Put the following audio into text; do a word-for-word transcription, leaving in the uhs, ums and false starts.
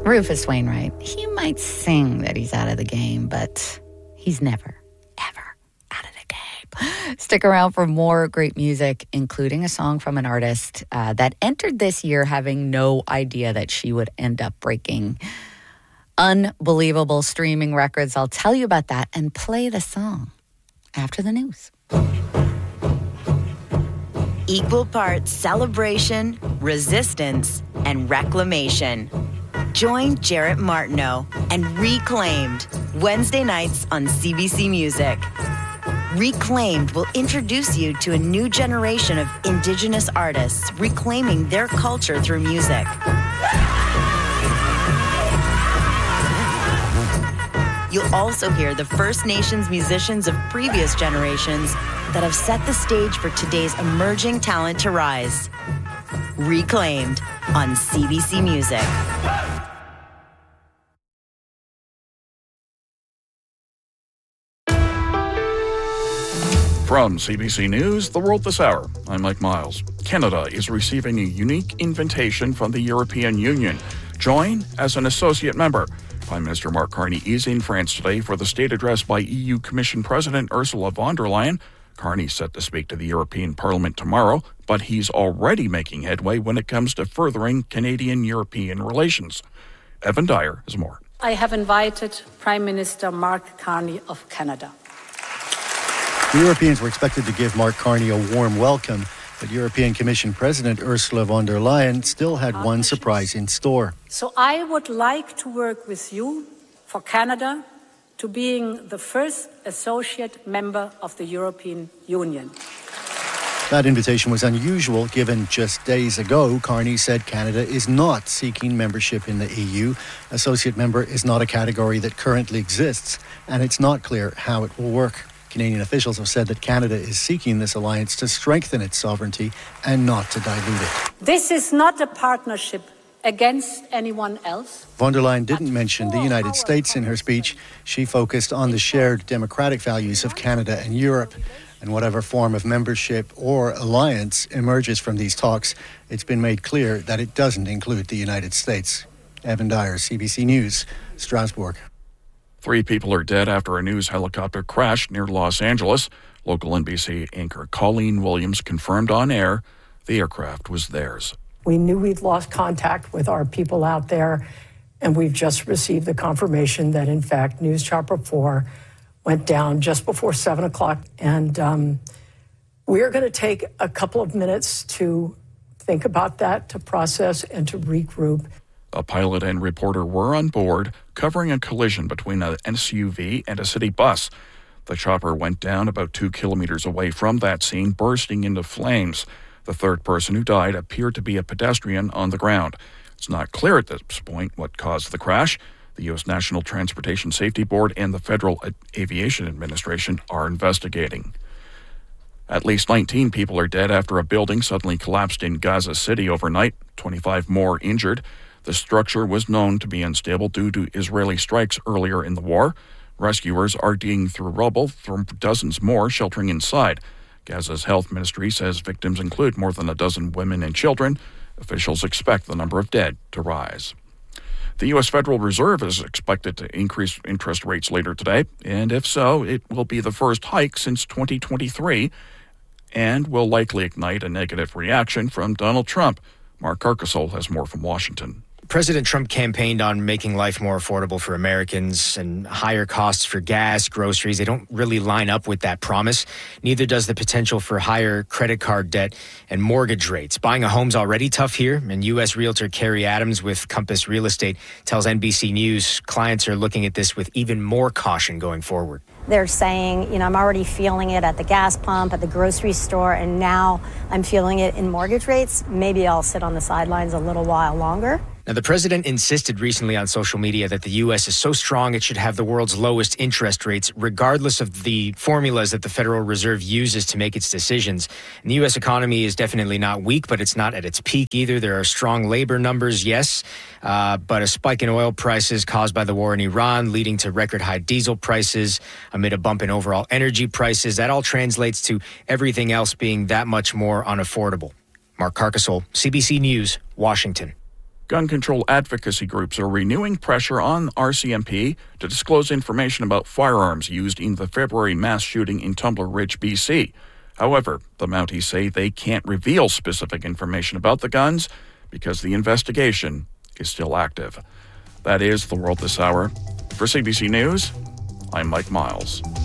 Rufus Wainwright, he might sing that he's out of the game, but he's never, ever out of the game. Stick around for more great music, including a song from an artist uh, that entered this year having no idea that she would end up breaking unbelievable streaming records. I'll tell you about that and play the song after the news. Equal parts celebration, resistance, and reclamation. Join Jarrett Martineau and Reclaimed Wednesday nights on C B C Music. Reclaimed will introduce you to a new generation of Indigenous artists reclaiming their culture through music. You'll also hear the First Nations musicians of previous generations that have set the stage for today's emerging talent to rise. Reclaimed on C B C Music. From C B C News, The World This Hour, I'm Mike Miles. Canada is receiving a unique invitation from the European Union. Join as an associate member. Prime Minister Mark Carney is in France today for the state address by E U Commission President Ursula von der Leyen. Carney's set to speak to the European Parliament tomorrow, but he's already making headway when it comes to furthering Canadian-European relations. Evan Dyer has more. I have invited Prime Minister Mark Carney of Canada. The Europeans were expected to give Mark Carney a warm welcome, but European Commission President Ursula von der Leyen still had one surprise in store. So I would like to work with you for Canada to being the first associate member of the European Union. That invitation was unusual given just days ago Carney said Canada is not seeking membership in the E U. Associate member is not a category that currently exists, and it's not clear how it will work. Canadian officials have said that Canada is seeking this alliance to strengthen its sovereignty and not to dilute it. This is not a partnership against anyone else. Von der Leyen didn't mention the United States in her speech. She focused on the shared democratic values of Canada and Europe. And whatever form of membership or alliance emerges from these talks, it's been made clear that it doesn't include the United States. Evan Dyer, C B C News, Strasbourg. Three people are dead after a news helicopter crashed near Los Angeles. Local N B C anchor Colleen Williams confirmed on air the aircraft was theirs. We knew we'd lost contact with our people out there, and we've just received the confirmation that, in fact, News Chopper four went down just before seven o'clock. And um, we're going to take a couple of minutes to think about that, to process, and to regroup. A pilot and reporter were on board, covering a collision between an S U V and a city bus. The chopper went down about two kilometers away from that scene, bursting into flames. The third person who died appeared to be a pedestrian on the ground. It's not clear at this point what caused the crash. The U S National Transportation Safety Board and the Federal Aviation Administration are investigating. At least nineteen people are dead after a building suddenly collapsed in Gaza City overnight, twenty-five more injured. The structure was known to be unstable due to Israeli strikes earlier in the war. Rescuers are digging through rubble from dozens more sheltering inside. Gaza's health ministry says victims include more than a dozen women and children. Officials expect the number of dead to rise. The U S Federal Reserve is expected to increase interest rates later today, and if so, it will be the first hike since twenty twenty-three and will likely ignite a negative reaction from Donald Trump. Mark Carcasole has more from Washington. President Trump campaigned on making life more affordable for Americans, and higher costs for gas, groceries. They don't really line up with that promise. Neither does the potential for higher credit card debt and mortgage rates. Buying a home's already tough here, and U S realtor Carrie Adams with Compass Real Estate tells N B C News clients are looking at this with even more caution going forward. They're saying, you know, I'm already feeling it at the gas pump, at the grocery store, and now I'm feeling it in mortgage rates. Maybe I'll sit on the sidelines a little while longer. Now, the president insisted recently on social media that the U S is so strong it should have the world's lowest interest rates, regardless of the formulas that the Federal Reserve uses to make its decisions. And the U S economy is definitely not weak, but it's not at its peak either. There are strong labor numbers, yes, uh, but a spike in oil prices caused by the war in Iran, leading to record high diesel prices amid a bump in overall energy prices. That all translates to everything else being that much more unaffordable. Mark Carcasole, C B C News, Washington. Gun control advocacy groups are renewing pressure on R C M P to disclose information about firearms used in the February mass shooting in Tumbler Ridge, B C. However, the Mounties say they can't reveal specific information about the guns because the investigation is still active. That is The World This Hour. For C B C News, I'm Mike Miles.